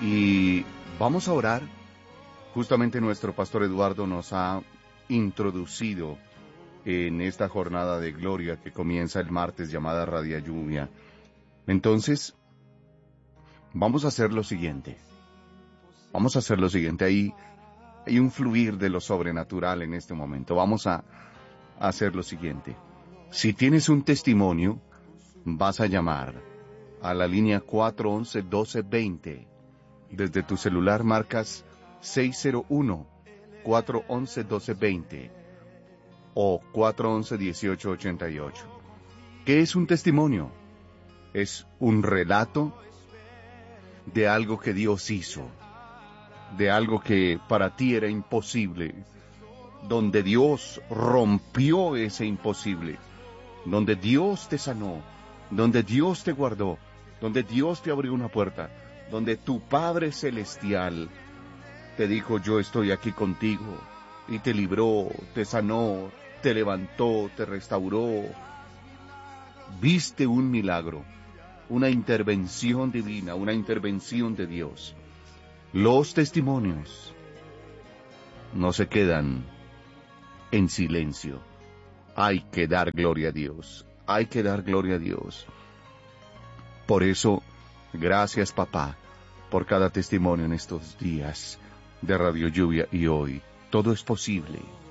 Y vamos a orar. Justamente nuestro pastor Eduardo nos ha introducido en esta jornada de gloria que comienza el martes llamada Radia Lluvia. Entonces, vamos a hacer lo siguiente. Hay un fluir de lo sobrenatural en este momento. Vamos a hacer lo siguiente. Si tienes un testimonio, vas a llamar a la línea 411-1220. Desde tu celular marcas 601-411-1220 o 411-1888. ¿Qué es un testimonio? Es un relato de algo que Dios hizo, de algo que para ti era imposible, donde Dios rompió ese imposible, donde Dios te sanó, donde Dios te guardó, donde Dios te abrió una puerta, donde tu Padre Celestial te dijo: yo estoy aquí contigo, y te libró, te sanó, te levantó, te restauró. Viste un milagro, una intervención divina, una intervención de Dios. Los testimonios no se quedan en silencio. Hay que dar gloria a Dios. Hay que dar gloria a Dios. Por eso, gracias, papá, por cada testimonio en estos días de Radio Lluvia y hoy. Todo es posible.